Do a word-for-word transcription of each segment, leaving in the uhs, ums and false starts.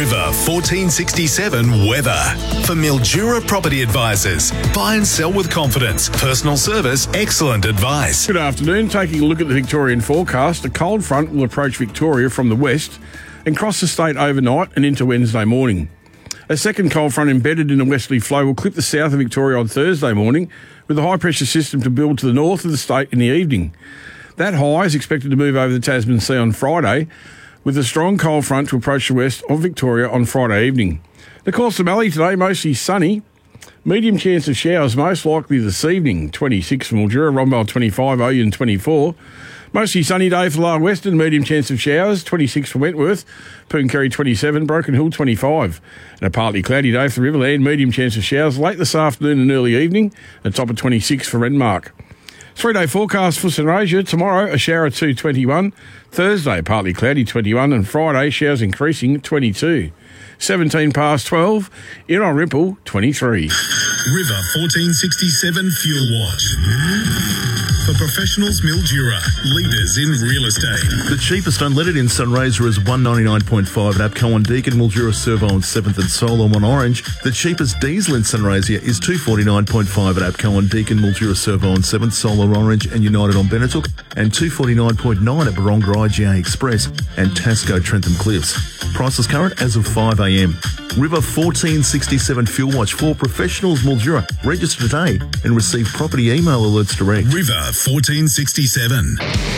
River fourteen sixty-seven weather. For Mildura Property Advisors. Buy and sell with confidence. Personal service, excellent advice. Good afternoon. Taking a look at the Victorian forecast, a cold front will approach Victoria from the west and cross the state overnight and into Wednesday morning. A second cold front embedded in a westerly flow will clip the south of Victoria on Thursday morning, with a high-pressure system to build to the north of the state in the evening. That high is expected to move over the Tasman Sea on Friday, with a strong cold front to approach the west of Victoria on Friday evening. The Coastal Valley today, mostly sunny. Medium chance of showers most likely this evening. twenty-six for Mildura, Rondell twenty-five, Oyen twenty-four. Mostly sunny day for Lower Western, medium chance of showers, twenty-six for Wentworth, Pooncarie twenty-seven, Broken Hill twenty-five. And a partly cloudy day for the Riverland, medium chance of showers late this afternoon and early evening, a top of twenty-six for Renmark. Three-day forecast for Sunraysia. Tomorrow, a shower at two twenty-one. Thursday, partly cloudy, twenty-one. And Friday, showers increasing, twenty-two. seventeen past twelve. Inverripple, twenty-three. River fourteen sixty-seven Fuel Watch. For professionals, Mildura, leaders in real estate. The cheapest unleaded in Sunraysia is one ninety-nine point five at APCO on Deakin, Mildura Servo on seventh and Solom on Orange. The cheapest diesel in Sunraysia is two forty-nine point five at APCO on Deakin, Mildura Servo on seventh, Solar Orange and United on Benetook, and two forty-nine point nine at Baronga I G A Express and Tasco Trentham Cliffs. Prices current as of five a m. River fourteen sixty-seven Fuel Watch for professionals, Mildura. Register today and receive property email alerts direct. River fourteen sixty-seven.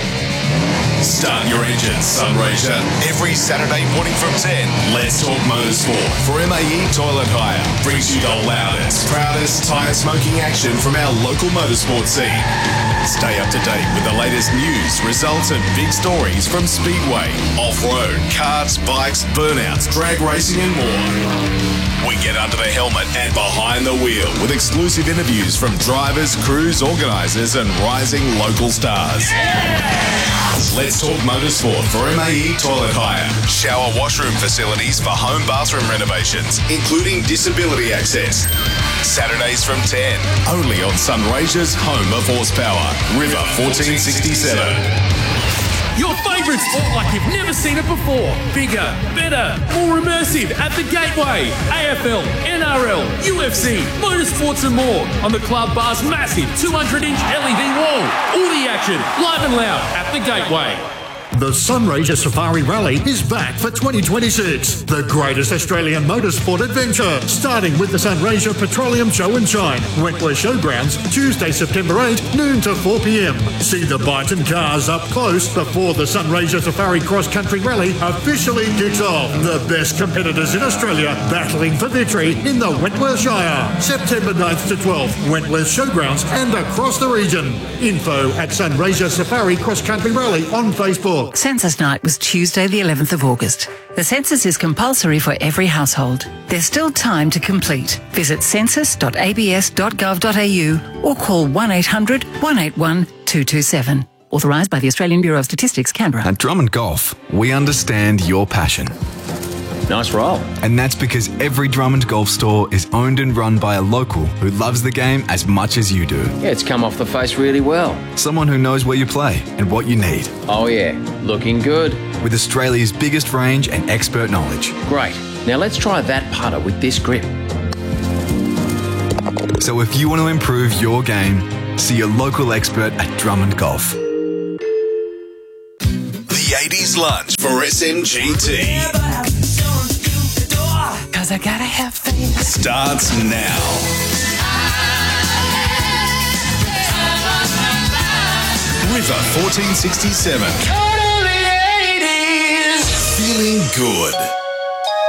Start your engines, Sunraysia. Every Saturday morning from ten, Let's Talk Motorsport for M A E Toilet Hire. Brings you the loudest, proudest tyre smoking action from our local motorsport scene. Stay up to date with the latest news, results and big stories from Speedway, off-road, karts, bikes, burnouts, drag racing and more. We get under the helmet and behind the wheel with exclusive interviews from drivers, crews, organisers and rising local stars. Let's Talk Motorsport for M A E Toilet Hire. Shower washroom facilities for home bathroom renovations, including disability access. Saturdays from ten, only on Sunraysia's home of horsepower. River fourteen sixty-seven. Your favourite sport like you've never seen it before. Bigger, better, more immersive at the Gateway. A F L, N R L, U F C, motorsports and more on the Club Bar's massive two hundred inch L E D wall. All the action, live and loud at the Gateway. The Sunraysia Safari Rally is back for twenty twenty-six. The greatest Australian motorsport adventure, starting with the Sunraysia Petroleum Show and Shine, Wentworth Showgrounds, Tuesday, September eighth, noon to four p m. See the Byton cars up close before the Sunraysia Safari Cross Country Rally officially kicks off. The best competitors in Australia battling for victory in the Wentworth Shire. September ninth to twelfth, Wentworth Showgrounds and across the region. Info at Sunraysia Safari Cross Country Rally on Facebook. Census night was Tuesday the eleventh of August. The census is compulsory for every household. There's still time to complete. Visit census dot a b s dot gov dot a u or call one eight hundred, one eight one, two two seven. Authorised by the Australian Bureau of Statistics, Canberra. At Drummond Golf, we understand your passion. Nice roll. And that's because every Drummond Golf store is owned and run by a local who loves the game as much as you do. Yeah, it's come off the face really well. Someone who knows where you play and what you need. Oh yeah, looking good. With Australia's biggest range and expert knowledge. Great. Now let's try that putter with this grip. So if you want to improve your game, see your local expert at Drummond Golf. The eighties lunch for S M G T. Cause I gotta have faith. Starts now. River fourteen sixty-seven. Totally eighties. Feeling good.